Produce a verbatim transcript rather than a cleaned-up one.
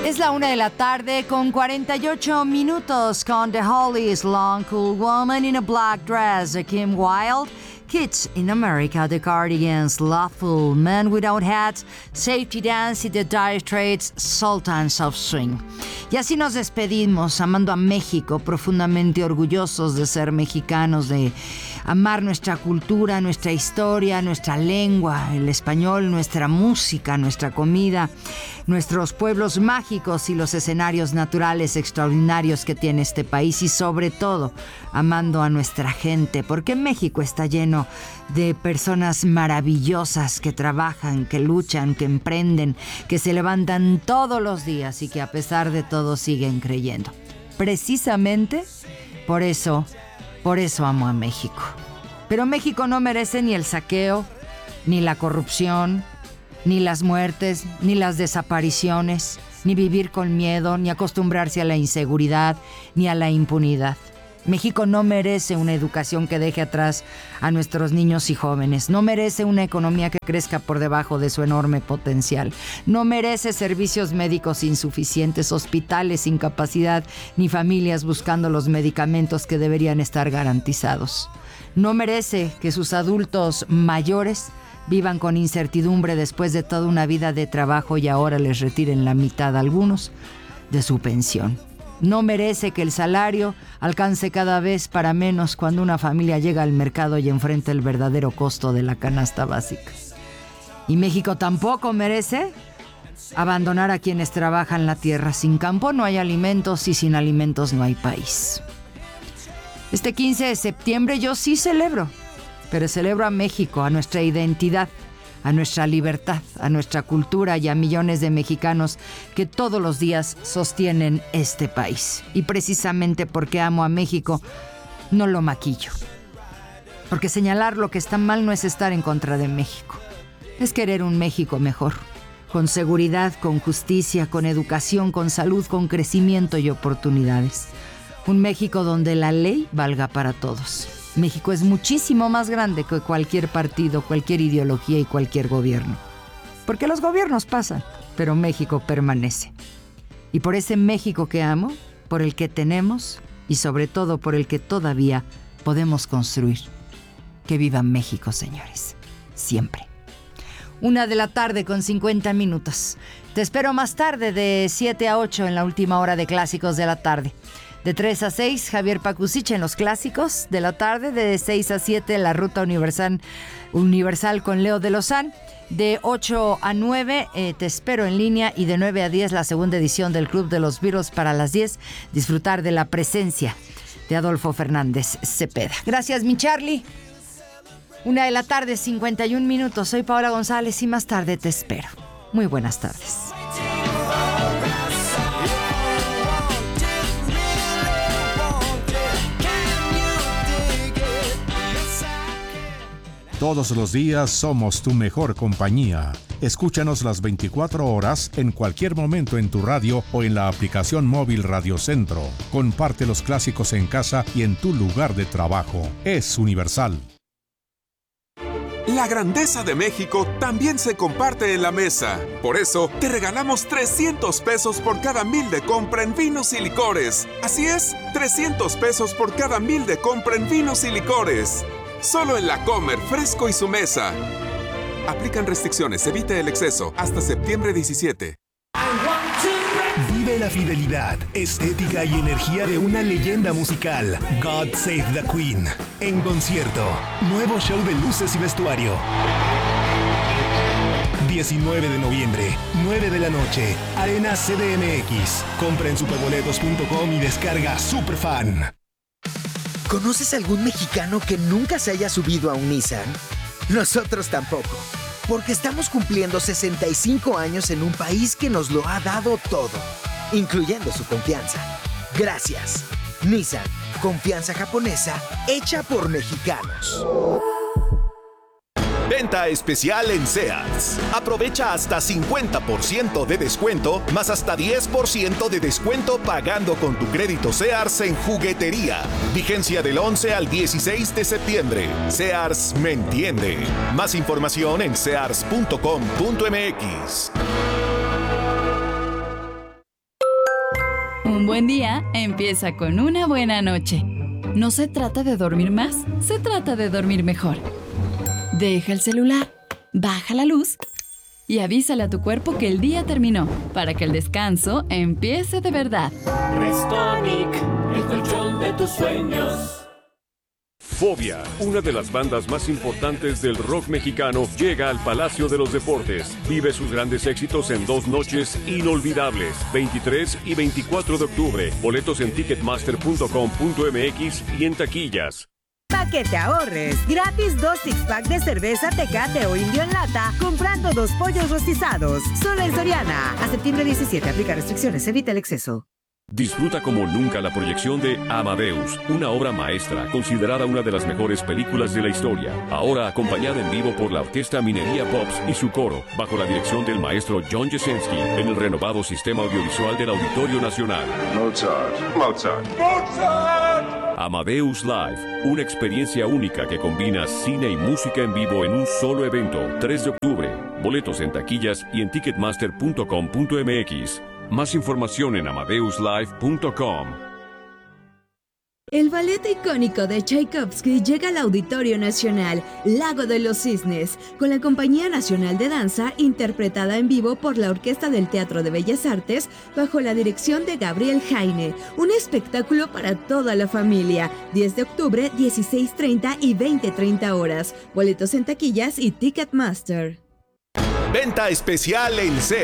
Es la una de la tarde con cuarenta y ocho minutos con The Holly is Long, Cool Woman in a Black Dress de Kim Wilde, Kids in America, The Cardigans, Lawful, Men Without Hats, Safety Dance y The Dire Straits, Sultans of Swing. Y así nos despedimos, amando a México, profundamente orgullosos de ser mexicanos, de amar nuestra cultura, nuestra historia, nuestra lengua, el español, nuestra música, nuestra comida, nuestros pueblos mágicos y los escenarios naturales extraordinarios que tiene este país, y sobre todo amando a nuestra gente, porque México está lleno de personas maravillosas que trabajan, que luchan, que emprenden, que se levantan todos los días y que a pesar de todo siguen creyendo. Precisamente por eso, por eso amo a México. Pero México no merece ni el saqueo, ni la corrupción, ni las muertes, ni las desapariciones, ni vivir con miedo, ni acostumbrarse a la inseguridad, ni a la impunidad. México no merece una educación que deje atrás a nuestros niños y jóvenes. No merece una economía que crezca por debajo de su enorme potencial. No merece servicios médicos insuficientes, hospitales sin capacidad, ni familias buscando los medicamentos que deberían estar garantizados. No merece que sus adultos mayores vivan con incertidumbre después de toda una vida de trabajo y ahora les retiren la mitad a algunos de su pensión. No merece que el salario alcance cada vez para menos cuando una familia llega al mercado y enfrenta el verdadero costo de la canasta básica. Y México tampoco merece abandonar a quienes trabajan la tierra. Sin campo no hay alimentos y sin alimentos no hay país. Este quince de septiembre yo sí celebro, pero celebro a México, a nuestra identidad, a nuestra libertad, a nuestra cultura y a millones de mexicanos que todos los días sostienen este país. Y precisamente porque amo a México, no lo maquillo. Porque señalar lo que está mal no es estar en contra de México. Es querer un México mejor, con seguridad, con justicia, con educación, con salud, con crecimiento y oportunidades. Un México donde la ley valga para todos. México es muchísimo más grande que cualquier partido, cualquier ideología y cualquier gobierno. Porque los gobiernos pasan, pero México permanece. Y por ese México que amo, por el que tenemos y sobre todo por el que todavía podemos construir. Que viva México, señores. Siempre. Una de la tarde con cincuenta minutos. Te espero más tarde de siete a ocho en la última hora de Clásicos de la Tarde. De tres a seis, Javier Pacucich en los Clásicos de la Tarde. De seis a siete, La Ruta Universal, Universal con Leo de Lozán. De ocho a nueve, eh, te espero en línea. Y de nueve a diez, la segunda edición del Club de los Beatles. Para las diez, disfrutar de la presencia de Adolfo Fernández Cepeda. Gracias, mi Charlie. Una de la tarde, cincuenta y un minutos. Soy Paola González y más tarde te espero. Muy buenas tardes. Todos los días somos tu mejor compañía. Escúchanos las veinticuatro horas en cualquier momento en tu radio o en la aplicación móvil Radio Centro. Comparte los clásicos en casa y en tu lugar de trabajo. Es Universal. La grandeza de México también se comparte en la mesa. Por eso, te regalamos trescientos pesos por cada mil de compra en vinos y licores. Así es, trescientos pesos por cada mil de compra en vinos y licores. Solo en La Comer, Fresco y Su Mesa. Aplican restricciones, evite el exceso. Hasta septiembre diecisiete. Vive la fidelidad, estética y energía de una leyenda musical. God Save the Queen. En concierto. Nuevo show de luces y vestuario. diecinueve de noviembre, nueve de la noche. Arena C D M X. Compra en superboletos punto com y descarga Superfan. ¿Conoces algún mexicano que nunca se haya subido a un Nissan? Nosotros tampoco, porque estamos cumpliendo sesenta y cinco años en un país que nos lo ha dado todo, incluyendo su confianza. Gracias. Nissan, confianza japonesa hecha por mexicanos. Venta especial en Sears. Aprovecha hasta cincuenta por ciento de descuento, más hasta diez por ciento de descuento pagando con tu crédito Sears en juguetería. Vigencia del once al dieciséis de septiembre. Sears me entiende. Más información en sears punto com punto m x. Un buen día empieza con una buena noche. No se trata de dormir más, se trata de dormir mejor. Deja el celular, baja la luz y avísale a tu cuerpo que el día terminó, para que el descanso empiece de verdad. Restonic, el colchón de tus sueños. Fobia, una de las bandas más importantes del rock mexicano, llega al Palacio de los Deportes. Vive sus grandes éxitos en dos noches inolvidables, veintitrés y veinticuatro de octubre. Boletos en ticketmaster punto com punto m x y en taquillas. Pa' que te ahorres, gratis dos six-pack de cerveza Tecate o Indio en lata, comprando dos pollos rostizados. Solo en Soriana. A septiembre diecisiete, aplica restricciones, evita el exceso. Disfruta como nunca la proyección de Amadeus, una obra maestra considerada una de las mejores películas de la historia. Ahora acompañada en vivo por la Orquesta Minería Pops y su coro, bajo la dirección del maestro John Jasinski, en el renovado sistema audiovisual del Auditorio Nacional. Mozart, Mozart, Mozart. Amadeus Live, una experiencia única que combina cine y música en vivo en un solo evento. tres de octubre. Boletos en taquillas y en ticketmaster punto com punto m x. Más información en amadeus live punto com. El ballet icónico de Tchaikovsky llega al Auditorio Nacional, Lago de los Cisnes, con la Compañía Nacional de Danza, interpretada en vivo por la Orquesta del Teatro de Bellas Artes, bajo la dirección de Gabriel Jaine. Un espectáculo para toda la familia. diez de octubre, dieciséis treinta y veinte treinta horas. Boletos en taquillas y Ticketmaster. Venta especial en Sears.